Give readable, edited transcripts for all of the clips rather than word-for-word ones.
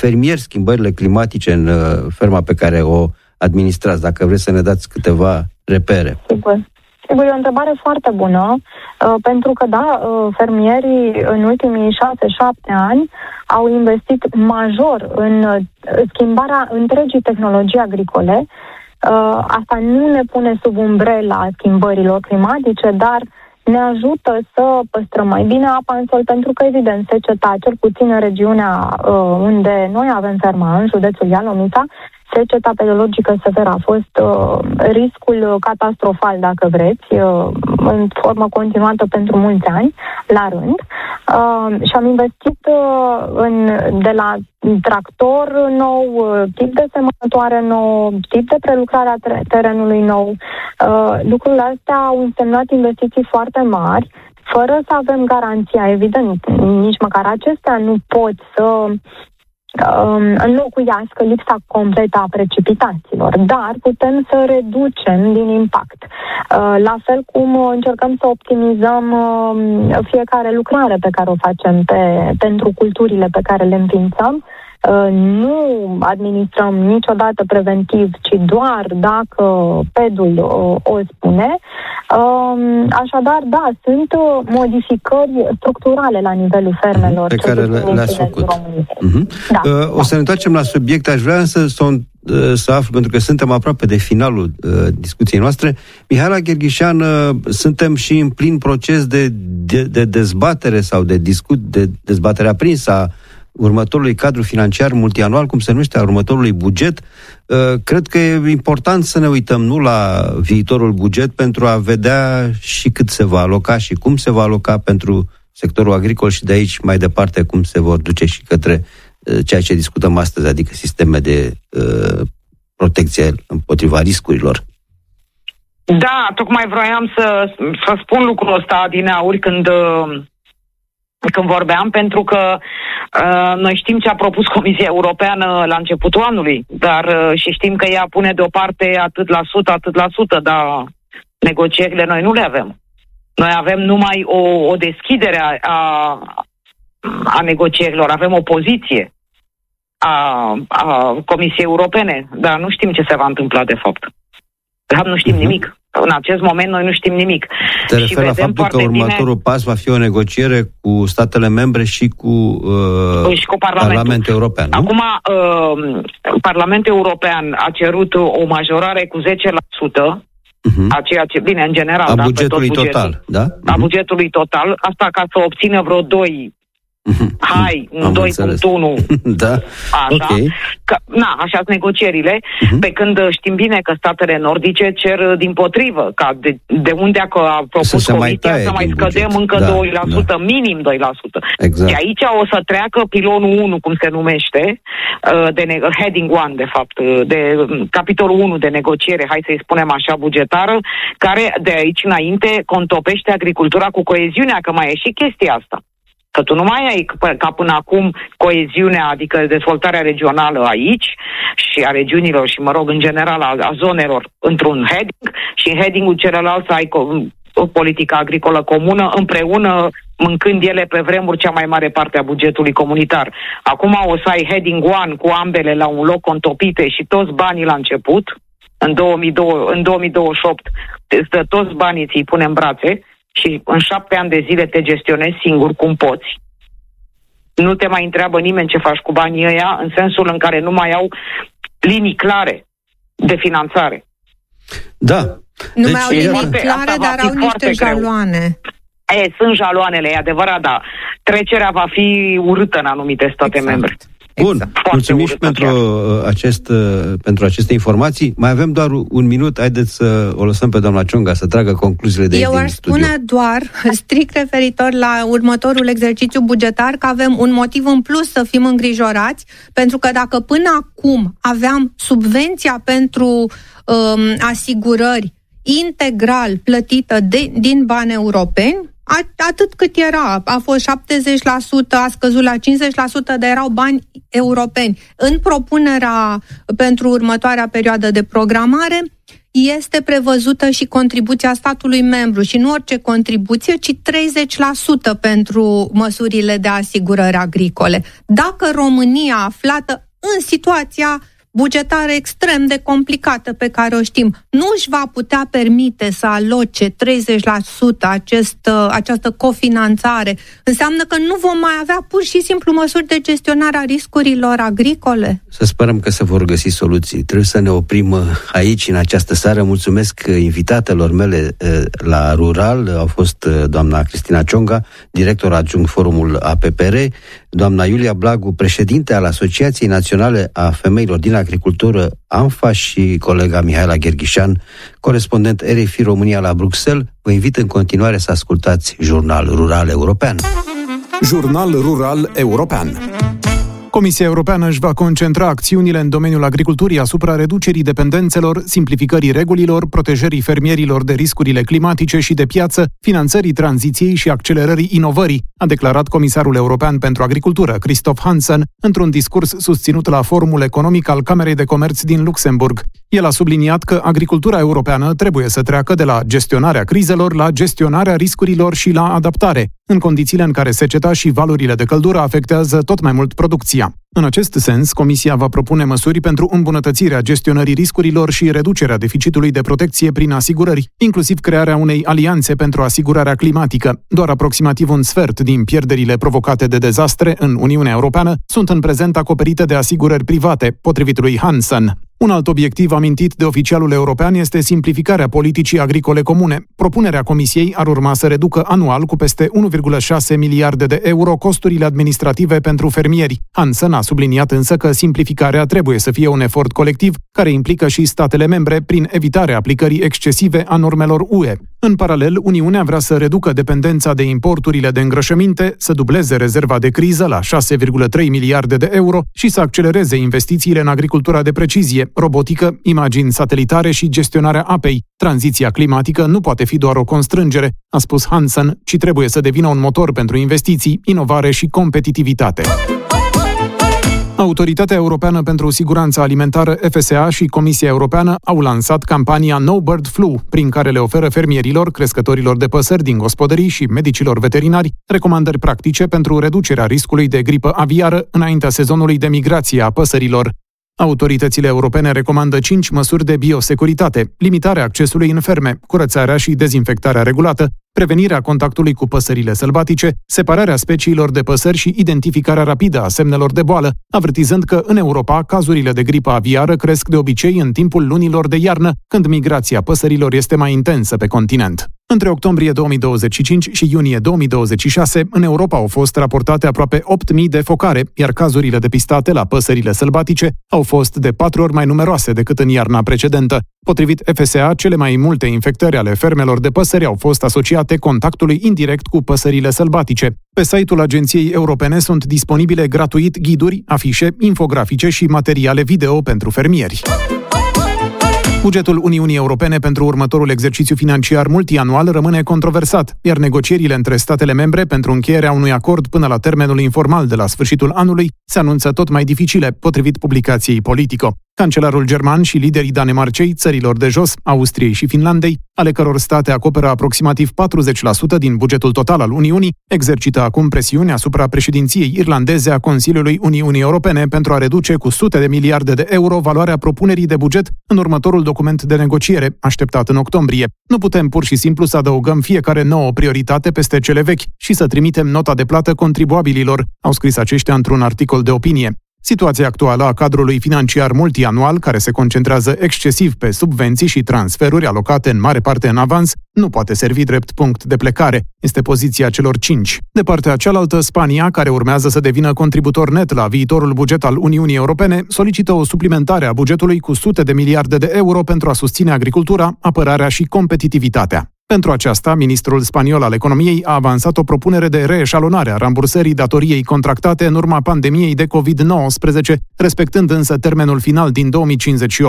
fermieri schimbările climatice în ferma pe care o administrați, dacă vreți să ne dați câteva repere. Sigur, e o întrebare foarte bună, pentru că, fermierii în ultimii 6-7 ani au investit major în schimbarea întregii tehnologii agricole. Asta nu ne pune sub umbrela schimbărilor climatice, dar ne ajută să păstrăm mai bine apa în sol, pentru că, evident, seceta, cel puțin în regiunea unde noi avem ferma, în județul Ialomița, seceta pedologică severă a fost riscul catastrofal, dacă vreți, în formă continuată pentru mulți ani, la rând. Și am investit de la tractor nou, tip de semănătoare nou, tip de prelucrare a terenului nou. Lucrurile astea au însemnat investiții foarte mari, fără să avem garanția, evident, nici măcar acestea nu pot să înlocuiască lipsa completă a precipitațiilor, dar putem să reducem din impact. La fel cum încercăm să optimizăm fiecare lucrare pe care o facem pentru culturile pe care le înființăm. Nu administrăm niciodată preventiv, ci doar dacă PED-ul o spune. Așadar, sunt modificări structurale la nivelul fermelor pe care le-ați făcut. O să ne întoarcem la subiect. Aș vrea să aflu, pentru că suntem aproape de finalul discuției noastre. Mihaela Gherghișan, suntem și în plin proces de dezbatere sau de dezbatere aprinsă a următorului cadru financiar multianual, cum se numește, a următorului buget. Cred că e important să ne uităm nu la viitorul buget pentru a vedea și cât se va aloca și cum se va aloca pentru sectorul agricol și de aici mai departe cum se vor duce și către ceea ce discutăm astăzi, adică sisteme de protecție împotriva riscurilor. Da, tocmai vroiam să spun lucrul ăsta adineauri când vorbeam, pentru că noi știm ce a propus Comisia Europeană la începutul anului, dar și știm că ea pune deoparte atât la sută, dar negocierile noi nu le avem. Noi avem numai o deschidere a negocierilor, avem o poziție a Comisiei Europene, dar nu știm ce se va întâmpla de fapt. De fapt nu știm nimic. În acest moment noi nu știm nimic. Te referi la faptul că următorul pas va fi o negociere cu statele membre și cu Parlamentul European, nu? Acum, Parlamentul European a cerut o majorare cu 10% a ceea ce, bine, în general, a bugetului total, da? A bugetului total, asta ca să obțină vreo 2 un 2.1. Da. Așa. Okay. Așa sunt negocierile, pe când știm bine că statele nordice cer dimpotrivă, ca de unde a propus Comisia să mai scădem încă 2%, minim 2%. Exact. Și aici o să treacă pilonul 1, cum se numește, heading 1, de fapt, de capitolul 1 de negociere, hai să-i spunem așa, bugetară, care de aici înainte contopește agricultura cu coeziunea, că mai e și chestia asta. Că tu nu mai ai ca până acum coeziunea, adică dezvoltarea regională aici și a regiunilor și, în general, a zonelor într-un heading și în heading-ul celălalt să ai o politică agricolă comună împreună, mâncând ele pe vremuri cea mai mare parte a bugetului comunitar. Acum o să ai heading 1 cu ambele la un loc contopite și toți banii la început, în 2028, toți banii ți-i pune în brațe, și în 7 ani de zile te gestionezi singur cum poți. Nu te mai întreabă nimeni ce faci cu banii ăia, în sensul în care nu mai au linii clare de finanțare. Da. Nu mai au linii clare, dar au niște jaloane. Sunt jaloanele, e adevărat, dar trecerea va fi urâtă în anumite state membre. Bun, mulțumim și pentru aceste informații. Mai avem doar un minut, haideți să o lăsăm pe doamna Cionga să tragă concluziile de aici din studio. Eu aș spune doar, strict referitor la următorul exercițiu bugetar, că avem un motiv în plus să fim îngrijorați, pentru că dacă până acum aveam subvenția pentru asigurări integral plătită din bani europeni, atât cât era, a fost 70%, a scăzut la 50%, dar erau bani europeni. În propunerea pentru următoarea perioadă de programare este prevăzută și contribuția statului membru și nu orice contribuție, ci 30% pentru măsurile de asigurări agricole. Dacă România, aflată în situația bugetară extrem de complicată pe care o știm, nu își va putea permite să aloce 30% această cofinanțare, înseamnă că nu vom mai avea pur și simplu măsuri de gestionare a riscurilor agricole? Să sperăm că se vor găsi soluții. Trebuie să ne oprim aici, în această seară. Mulțumesc invitatelor mele la Rural. Au fost doamna Cristina Cionga, director adjunct Forumul APPR, doamna Iulia Blagu, președinte al Asociației Naționale a Femeilor din Agricultură, ANFA, și colega Mihaela Gherghișan, corespondent RFI România la Bruxelles. Vă invit în continuare să ascultați Jurnal Rural European. Jurnal Rural European. Comisia Europeană își va concentra acțiunile în domeniul agriculturii asupra reducerii dependențelor, simplificării regulilor, protejării fermierilor de riscurile climatice și de piață, finanțării tranziției și accelerării inovării, a declarat Comisarul European pentru Agricultură, Christoph Hansen, într-un discurs susținut la Forumul Economic al Camerei de Comerț din Luxemburg. El a subliniat că agricultura europeană trebuie să treacă de la gestionarea crizelor la gestionarea riscurilor și la adaptare, în condițiile în care seceta și valurile de căldură afectează tot mai mult producția. În acest sens, Comisia va propune măsuri pentru îmbunătățirea gestionării riscurilor și reducerea deficitului de protecție prin asigurări, inclusiv crearea unei alianțe pentru asigurarea climatică. Doar aproximativ un sfert din pierderile provocate de dezastre în Uniunea Europeană sunt în prezent acoperite de asigurări private, potrivit lui Hansen. Un alt obiectiv amintit de oficialul european este simplificarea politicii agricole comune. Propunerea Comisiei ar urma să reducă anual cu peste 1,6 miliarde de euro costurile administrative pentru fermieri. Hansen a subliniat însă că simplificarea trebuie să fie un efort colectiv care implică și statele membre prin evitarea aplicării excesive a normelor UE. În paralel, Uniunea vrea să reducă dependența de importurile de îngrășăminte, să dubleze rezerva de criză la 6,3 miliarde de euro și să accelereze investițiile în agricultura de precizie, robotică, imagini satelitare și gestionarea apei. Tranziția climatică nu poate fi doar o constrângere, a spus Hansen, ci trebuie să devină un motor pentru investiții, inovare și competitivitate. Autoritatea Europeană pentru Siguranța Alimentară, FSA, și Comisia Europeană au lansat campania No Bird Flu, prin care le oferă fermierilor, crescătorilor de păsări din gospodării și medicilor veterinari recomandări practice pentru reducerea riscului de gripă aviară înaintea sezonului de migrație a păsărilor. Autoritățile europene recomandă 5 măsuri de biosecuritate: limitarea accesului în ferme, curățarea și dezinfectarea regulată, prevenirea contactului cu păsările sălbatice, separarea speciilor de păsări și identificarea rapidă a semnelor de boală, avertizând că în Europa cazurile de gripă aviară cresc de obicei în timpul lunilor de iarnă, când migrația păsărilor este mai intensă pe continent. Între octombrie 2025 și iunie 2026, în Europa au fost raportate aproape 8.000 de focare, iar cazurile depistate la păsările sălbatice au fost de 4 ori mai numeroase decât în iarna precedentă. Potrivit FSA, cele mai multe infectări ale fermelor de păsări au fost asociate contactului indirect cu păsările sălbatice. Pe site-ul Agenției Europene sunt disponibile gratuit ghiduri, afișe, infografice și materiale video pentru fermieri. Bugetul Uniunii Europene pentru următorul exercițiu financiar multianual rămâne controversat, iar negocierile între statele membre pentru încheierea unui acord până la termenul informal de la sfârșitul anului se anunță tot mai dificile, potrivit publicației Politico. Cancelarul german și liderii Danemarcei, țărilor de jos, Austriei și Finlandei, ale căror state acoperă aproximativ 40% din bugetul total al Uniunii, exercită acum presiune asupra președinției irlandeze a Consiliului Uniunii Europene pentru a reduce cu sute de miliarde de euro valoarea propunerii de buget în următorul document de negociere, așteptat în octombrie. Nu putem pur și simplu să adăugăm fiecare nouă prioritate peste cele vechi și să trimitem nota de plată contribuabililor, au scris aceștia într-un articol de opinie. Situația actuală a cadrului financiar multianual, care se concentrează excesiv pe subvenții și transferuri alocate în mare parte în avans, nu poate servi drept punct de plecare. Este poziția celor 5. De partea cealaltă, Spania, care urmează să devină contributor net la viitorul buget al Uniunii Europene, solicită o suplimentare a bugetului cu sute de miliarde de euro pentru a susține agricultura, apărarea și competitivitatea. Pentru aceasta, ministrul spaniol al economiei a avansat o propunere de reeșalonare a rambursării datoriei contractate în urma pandemiei de COVID-19, respectând însă termenul final din 2058.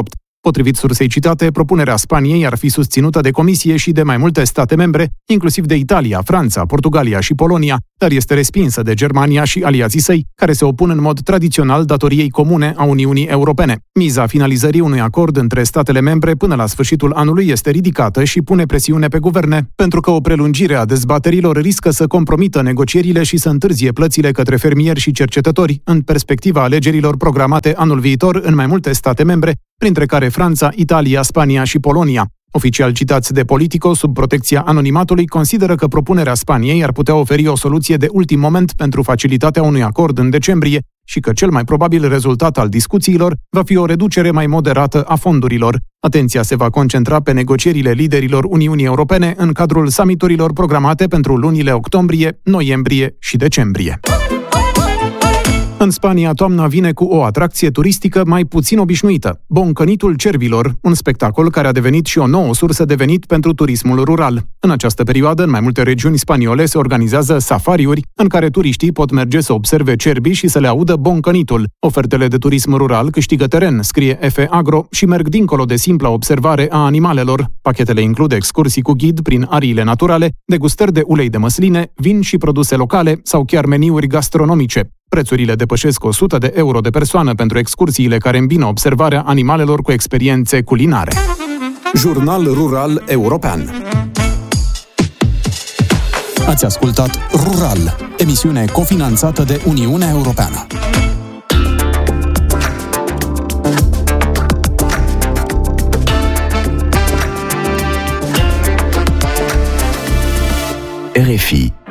Potrivit sursei citate, propunerea Spaniei ar fi susținută de Comisie și de mai multe state membre, inclusiv de Italia, Franța, Portugalia și Polonia, dar este respinsă de Germania și aliații săi, care se opun în mod tradițional datoriei comune a Uniunii Europene. Miza finalizării unui acord între statele membre până la sfârșitul anului este ridicată și pune presiune pe guverne, pentru că o prelungire a dezbaterilor riscă să compromită negocierile și să întârzie plățile către fermieri și cercetători în perspectiva alegerilor programate anul viitor în mai multe state membre, printre care Franța, Italia, Spania și Polonia. Oficial citați de Politico, sub protecția anonimatului, consideră că propunerea Spaniei ar putea oferi o soluție de ultim moment pentru facilitatea unui acord în decembrie și că cel mai probabil rezultat al discuțiilor va fi o reducere mai moderată a fondurilor. Atenția se va concentra pe negocierile liderilor Uniunii Europene în cadrul summiturilor programate pentru lunile octombrie, noiembrie și decembrie. În Spania, toamna vine cu o atracție turistică mai puțin obișnuită, Boncănitul cervilor, un spectacol care a devenit și o nouă sursă de venit pentru turismul rural. În această perioadă, în mai multe regiuni spaniole se organizează safariuri în care turiștii pot merge să observe cerbii și să le audă boncănitul. Ofertele de turism rural câștigă teren, scrie F. Agro, și merg dincolo de simpla observare a animalelor. Pachetele includ excursii cu ghid prin ariile naturale, degustări de ulei de măsline, vin și produse locale sau chiar meniuri gastronomice. Prețurile depășesc 100 de euro de persoană pentru excursiile care îmbină observarea animalelor cu experiențe culinare. Jurnal Rural European. Ați ascultat Rural, emisiune cofinanțată de Uniunea Europeană. RFI